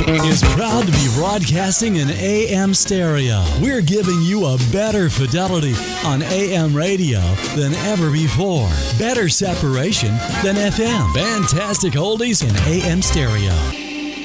is proud to be broadcasting in AM stereo. We're giving you a better fidelity on AM radio than ever before. Better separation than FM. Fantastic oldies in AM stereo.